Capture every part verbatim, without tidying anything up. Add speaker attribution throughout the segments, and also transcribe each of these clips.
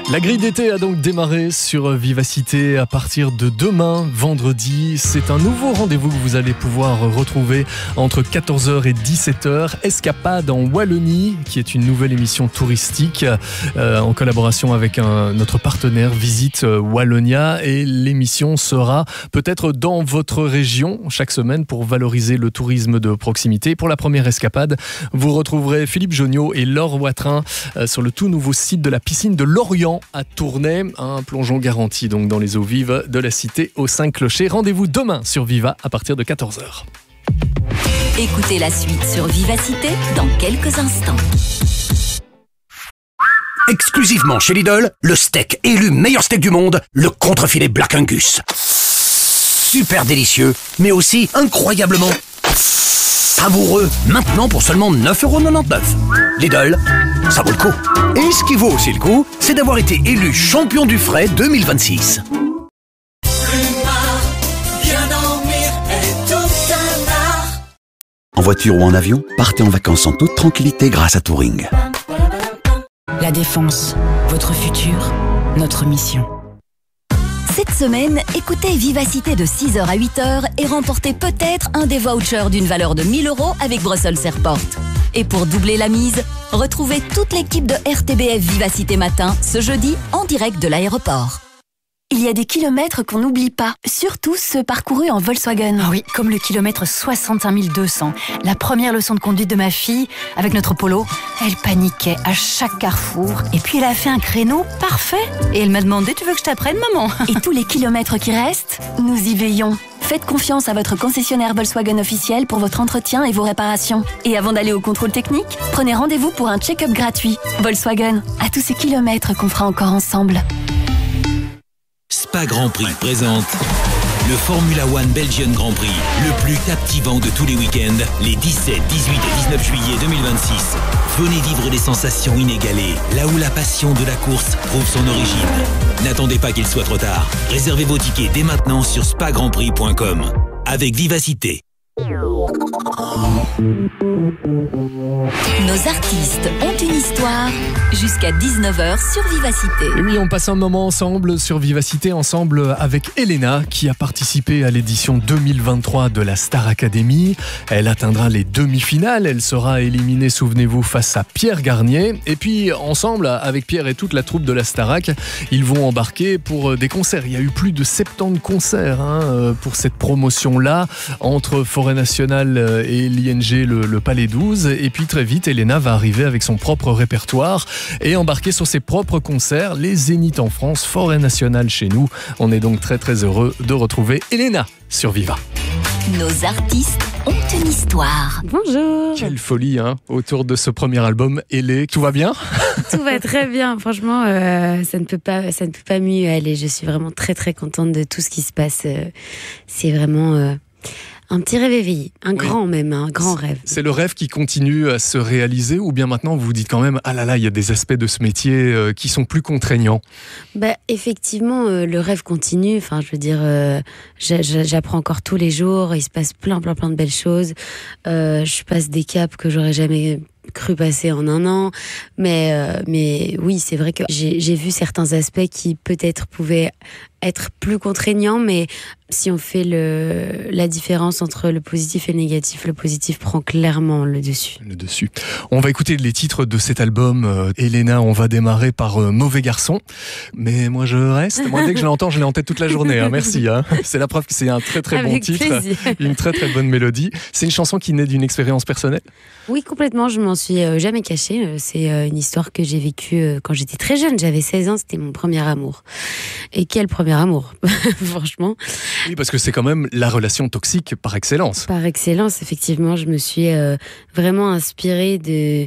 Speaker 1: La grille d'été a donc démarré sur Vivacité à partir de demain, vendredi. C'est un nouveau rendez-vous que vous allez pouvoir retrouver entre quatorze heures et dix-sept heures. Escapade en Wallonie, qui est une nouvelle émission touristique euh, en collaboration avec un, notre partenaire Visite Wallonia. Et l'émission sera peut-être dans votre région chaque semaine pour valoriser le tourisme de proximité. Pour la première escapade, vous retrouverez Philippe Joniot et Laure Watrin euh, sur le tout nouveau site de la piscine de Lorient à Tournai, un plongeon garanti donc dans les eaux vives de la cité aux cinq clochers. Rendez-vous demain sur Viva à partir de quatorze heures.
Speaker 2: Écoutez la suite sur Vivacité dans quelques instants.
Speaker 3: Exclusivement chez Lidl, le steak élu meilleur steak du monde, le contrefilet Black Angus. Super délicieux, mais aussi incroyablement savoureux. Maintenant pour seulement neuf euros quatre-vingt-dix-neuf. Lidl, ça vaut le coup. Et ce qui vaut aussi le coup, c'est d'avoir été élu champion du frais deux mille vingt-six.
Speaker 4: En voiture ou en avion, partez en vacances en toute tranquillité grâce à Touring.
Speaker 5: La Défense, votre futur, notre mission.
Speaker 2: Cette semaine, écoutez Vivacité de six heures à huit heures et remportez peut-être un des vouchers d'une valeur de mille euros avec Brussels Airport. Et pour doubler la mise, retrouvez toute l'équipe de R T B F Vivacité Matin ce jeudi en direct de l'aéroport.
Speaker 6: Il y a des kilomètres qu'on n'oublie pas, surtout ceux parcourus en Volkswagen.
Speaker 5: Ah oui, comme le kilomètre soixante-cinq mille deux cents. La première leçon de conduite de ma fille, avec notre Polo, elle paniquait à chaque carrefour. Et puis elle a fait un créneau parfait. Et elle m'a demandé, tu veux que je t'apprenne, maman?
Speaker 6: Et tous les kilomètres qui restent, nous y veillons. Faites confiance à votre concessionnaire Volkswagen officiel pour votre entretien et vos réparations. Et avant d'aller au contrôle technique, prenez rendez-vous pour un check-up gratuit. Volkswagen, à tous ces kilomètres qu'on fera encore ensemble.
Speaker 7: Spa Grand Prix présente le Formula One Belgian Grand Prix, le plus captivant de tous les week-ends, les dix-sept, dix-huit et dix-neuf juillet deux mille vingt-six. Venez vivre des sensations inégalées, là où la passion de la course trouve son origine. N'attendez pas qu'il soit trop tard. Réservez vos tickets dès maintenant sur spa grand prix point com. Avec Vivacité.
Speaker 2: Nos artistes ont une histoire jusqu'à dix-neuf heures sur Vivacité.
Speaker 1: Et oui, on passe un moment ensemble sur Vivacité, ensemble avec Elena qui a participé à l'édition deux mille vingt-trois de la Star Academy. Elle atteindra les demi-finales, elle sera éliminée, souvenez-vous, face à Pierre Garnier. Et puis ensemble, avec Pierre et toute la troupe de la Starac, ils vont embarquer pour des concerts. Il y a eu plus de soixante-dix concerts hein, pour cette promotion-là, entre Forêt Nationale et l'I N G, le, le Palais douze. Et puis très vite, Elena va arriver avec son propre répertoire et embarquer sur ses propres concerts, les Zéniths en France, Forêt Nationale chez nous. On est donc très très heureux de retrouver Elena sur Viva.
Speaker 2: Nos artistes ont une histoire.
Speaker 8: Bonjour.
Speaker 1: Quelle folie hein, autour de ce premier album. Elé, tout va bien?
Speaker 8: Tout va très bien. Franchement, euh, ça ne peut pas, ça ne peut pas mieux aller. Je suis vraiment très très contente de tout ce qui se passe. Euh, c'est vraiment euh, un petit rêve éveillé, un oui. grand même, un grand rêve.
Speaker 1: C'est le rêve qui continue à se réaliser ou bien maintenant vous vous dites quand même ah là là, il y a des aspects de ce métier euh, qui sont plus contraignants?
Speaker 8: Bah effectivement, euh, le rêve continue. Enfin, je veux dire, euh, j'apprends encore tous les jours. Il se passe plein plein plein de belles choses. Euh, je passe des caps que j'aurais jamais cru passer en un an, mais euh, mais oui, c'est vrai que j'ai j'ai vu certains aspects qui peut-être pouvaient être plus contraignants, mais si on fait le la différence entre le positif et le négatif, le positif prend clairement le dessus.
Speaker 1: Le dessus. On va écouter les titres de cet album. Euh, Elena, on va démarrer par euh, Mauvais garçon, mais moi je reste. Moi dès que je l'entends, je l'ai en tête toute la journée. Hein. Merci. Hein. C'est la preuve que c'est un très très
Speaker 8: Avec
Speaker 1: bon titre,
Speaker 8: plaisir.
Speaker 1: Une très très bonne mélodie. C'est une chanson qui naît d'une expérience personnelle?
Speaker 8: Oui, complètement. Je m'en suis euh, jamais cachée. C'est euh, une histoire que j'ai vécue euh, quand j'étais très jeune. J'avais seize ans. C'était mon premier amour. Et quel premier amour, franchement.
Speaker 1: Oui, parce que c'est quand même la relation toxique par excellence.
Speaker 8: Par excellence, effectivement. Je me suis euh, vraiment inspirée de...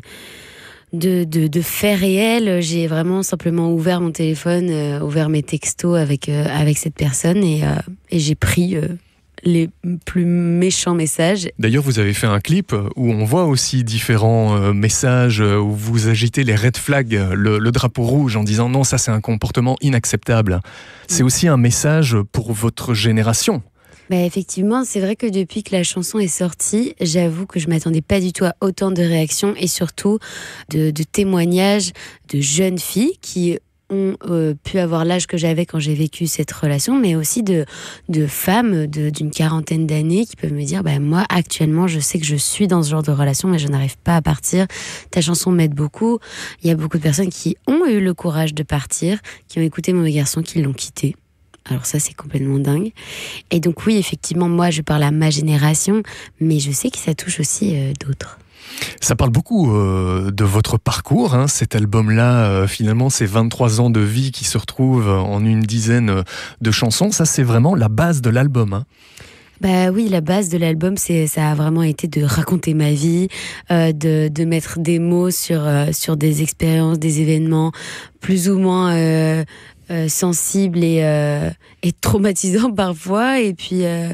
Speaker 8: De, de, de faits réels. J'ai vraiment simplement ouvert mon téléphone, euh, ouvert mes textos avec, euh, avec cette personne et, euh, et j'ai pris euh, les plus méchants messages.
Speaker 1: D'ailleurs, vous avez fait un clip où on voit aussi différents euh, messages, euh, où vous agitez les red flags, le, le drapeau rouge en disant non, ça c'est un comportement inacceptable. C'est aussi un message pour votre génération.
Speaker 8: Bah effectivement, c'est vrai que depuis que la chanson est sortie, j'avoue que je m'attendais pas du tout à autant de réactions et surtout de, de témoignages de jeunes filles qui ont euh, pu avoir l'âge que j'avais quand j'ai vécu cette relation, mais aussi de, de femmes de, d'une quarantaine d'années qui peuvent me dire bah, moi actuellement je sais que je suis dans ce genre de relation mais je n'arrive pas à partir, ta chanson m'aide beaucoup. Il y a beaucoup de personnes qui ont eu le courage de partir, qui ont écouté Mauvais Garçon, qui l'ont quitté. Alors ça, c'est complètement dingue. Et donc oui, effectivement, moi, je parle à ma génération, mais je sais que ça touche aussi euh, d'autres.
Speaker 1: Ça parle beaucoup euh, de votre parcours, hein, cet album-là, euh, finalement, c'est vingt-trois ans de vie qui se retrouvent en une dizaine de chansons. Ça, c'est vraiment la base de l'album, hein.
Speaker 8: Bah oui, la base de l'album, c'est, ça a vraiment été de raconter ma vie, euh, de, de mettre des mots sur, euh, sur des expériences, des événements plus ou moins euh, euh, sensibles et, euh, et traumatisants parfois. Et puis, euh,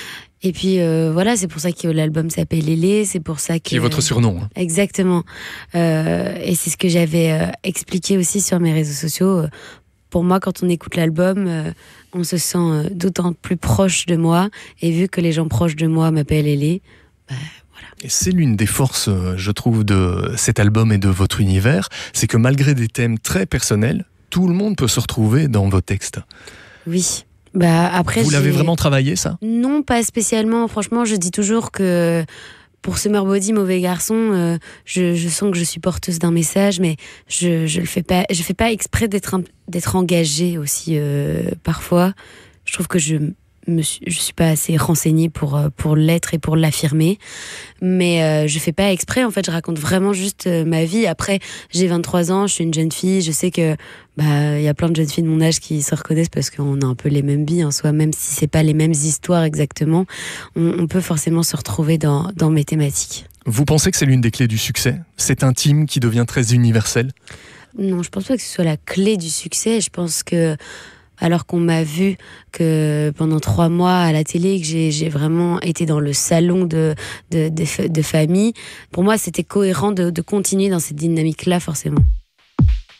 Speaker 8: et puis euh, voilà, c'est pour ça que l'album s'appelle Lélé, c'est pour ça que...
Speaker 1: Qui est votre surnom, hein.
Speaker 8: Exactement. Euh, et c'est ce que j'avais euh, expliqué aussi sur mes réseaux sociaux. Pour moi, quand on écoute l'album, euh, on se sent euh, d'autant plus proche de moi. Et vu que les gens proches de moi m'appellent Lélé, bah, voilà.
Speaker 1: Et c'est l'une des forces, je trouve, de cet album et de votre univers, c'est que malgré des thèmes très personnels, tout le monde peut se retrouver dans vos textes.
Speaker 8: Oui. Bah, après,
Speaker 1: vous l'avez vraiment travaillé, ça ?
Speaker 8: Non, pas spécialement. Franchement, je dis toujours que... Pour Summer Body, Mauvais Garçon, euh, je, je sens que je suis porteuse d'un message, mais je je le fais pas, je fais pas exprès d'être d'être engagée aussi euh, parfois. Je trouve que je me suis, je suis pas assez renseignée pour pour l'être et pour l'affirmer, mais euh, je fais pas exprès. En fait, je raconte vraiment juste euh, ma vie. Après, j'ai vingt-trois ans, je suis une jeune fille. Je sais que bah il y a plein de jeunes filles de mon âge qui se reconnaissent parce qu'on a un peu les mêmes vies en soi, même si c'est pas les mêmes histoires exactement. On, on peut forcément se retrouver dans dans mes thématiques.
Speaker 1: Vous pensez que c'est l'une des clés du succès, cet intime qui devient très universel ?
Speaker 8: Non, je pense pas que ce soit la clé du succès. Je pense que alors qu'on m'a vu que pendant trois mois à la télé, que j'ai, j'ai vraiment été dans le salon de, de, de, de famille, pour moi, c'était cohérent de, de continuer dans cette dynamique-là, forcément.